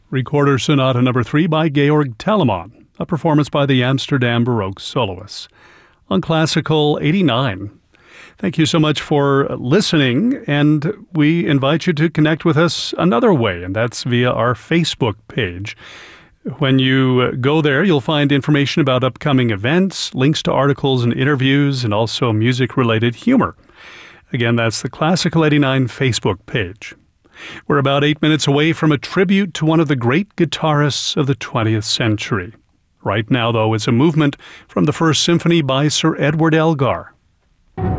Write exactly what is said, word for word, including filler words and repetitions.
Recorder Sonata Number three by Georg Telemann, a performance by the Amsterdam Baroque Soloists. On Classical eighty-nine. Thank you so much for listening, and we invite you to connect with us another way, and that's via our Facebook page. When you go there, you'll find information about upcoming events, links to articles and interviews, and also music-related humor. Again, that's the Classical eighty-nine Facebook page. We're about eight minutes away from a tribute to one of the great guitarists of the twentieth century. Right now, though, it's a movement from the First Symphony by Sir Edward Elgar.